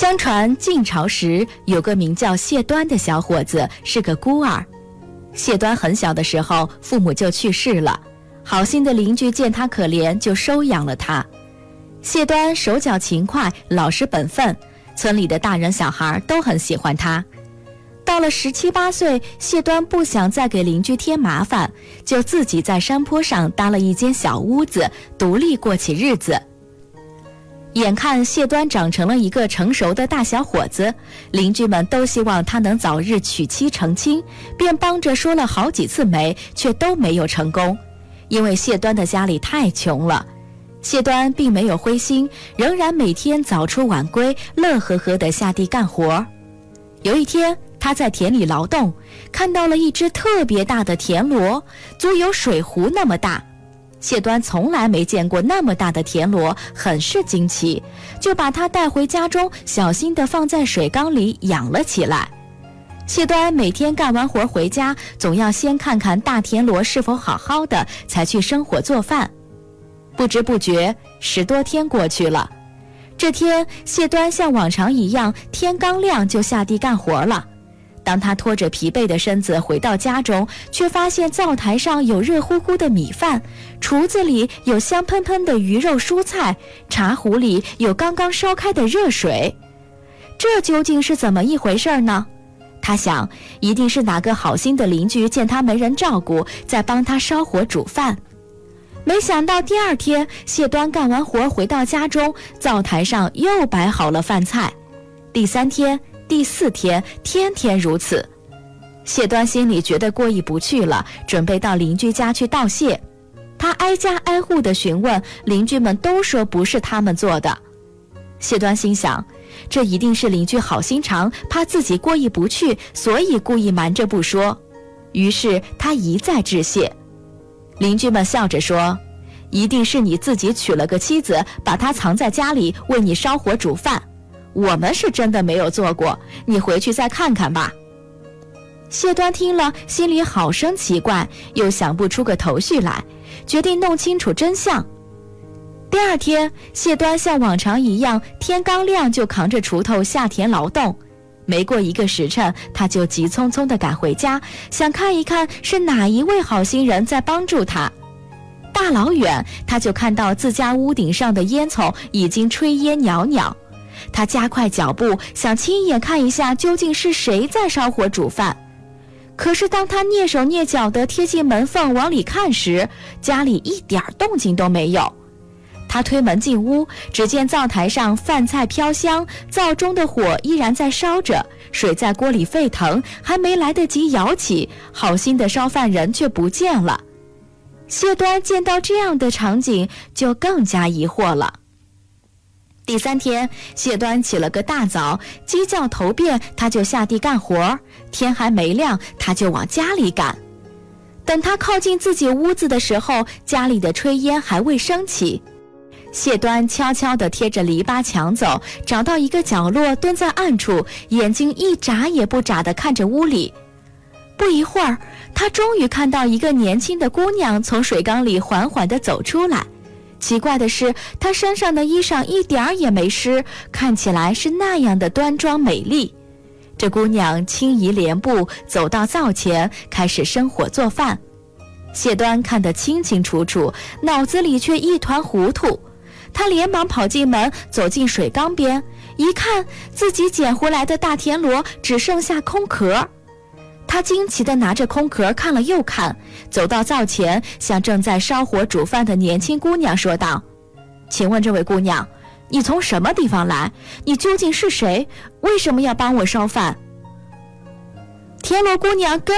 相传晋朝时有个名叫谢端的小伙子，是个孤儿。谢端很小的时候父母就去世了，好心的邻居见他可怜，就收养了他。谢端手脚勤快，老实本分，村里的大人小孩都很喜欢他。到了17、18岁，谢端不想再给邻居添麻烦，就自己在山坡上搭了一间小屋子，独立过起日子。眼看谢端长成了一个成熟的大小伙子，邻居们都希望他能早日娶妻成亲，便帮着说了好几次媒，却都没有成功。因为谢端的家里太穷了，谢端并没有灰心，仍然每天早出晚归，乐呵呵地下地干活。有一天，他在田里劳动，看到了一只特别大的田螺，足有水壶那么大。谢端从来没见过那么大的田螺，很是惊奇，就把它带回家中，小心地放在水缸里养了起来。谢端每天干完活回家，总要先看看大田螺是否好好的，才去生火做饭。不知不觉10多天过去了。这天，谢端像往常一样，天刚亮就下地干活了。当他拖着疲惫的身子回到家中，却发现灶台上有热乎乎的米饭，厨子里有香喷喷的鱼肉蔬菜，茶壶里有刚刚烧开的热水。这究竟是怎么一回事呢？他想，一定是哪个好心的邻居见他没人照顾，在帮他烧火煮饭。没想到第二天，谢端干完活回到家中，灶台上又摆好了饭菜。第3天、第4天，天天如此。谢端心里觉得过意不去了，准备到邻居家去道谢。他挨家挨户地询问，邻居们都说不是他们做的。谢端心想，这一定是邻居好心肠，怕自己过意不去，所以故意瞒着不说。于是他一再致谢。邻居们笑着说，一定是你自己娶了个妻子，把她藏在家里，为你烧火煮饭。我们是真的没有做过，你回去再看看吧。谢端听了，心里好生奇怪，又想不出个头绪来，决定弄清楚真相。第二天，谢端像往常一样，天刚亮就扛着锄头下田劳动。没过1个时辰，他就急匆匆地赶回家，想看一看是哪一位好心人在帮助他。大老远，他就看到自家屋顶上的烟囱已经炊烟袅袅。他加快脚步，想亲眼看一下究竟是谁在烧火煮饭。可是当他蹑手蹑脚地贴近门缝往里看时，家里一点动静都没有。他推门进屋，只见灶台上饭菜飘香，灶中的火依然在烧着，水在锅里沸腾，还没来得及舀起，好心的烧饭人却不见了。谢端见到这样的场景，就更加疑惑了。第3天，谢端起了个大早，鸡叫头遍，他就下地干活，天还没亮，他就往家里赶。等他靠近自己屋子的时候，家里的炊烟还未升起。谢端悄悄地贴着篱笆墙走，找到一个角落，蹲在暗处，眼睛一眨也不眨地看着屋里。不一会儿，他终于看到一个年轻的姑娘从水缸里缓缓地走出来。奇怪的是，她身上的衣裳一点儿也没湿，看起来是那样的端庄美丽。这姑娘轻移莲步，走到灶前，开始生火做饭。谢端看得清清楚楚，脑子里却一团糊涂。他连忙跑进门，走进水缸边，一看自己捡回来的大田螺只剩下空壳。他惊奇地拿着空壳看了又看，走到灶前，向正在烧火煮饭的年轻姑娘说道：请问这位姑娘，你从什么地方来？你究竟是谁？为什么要帮我烧饭？田螺姑娘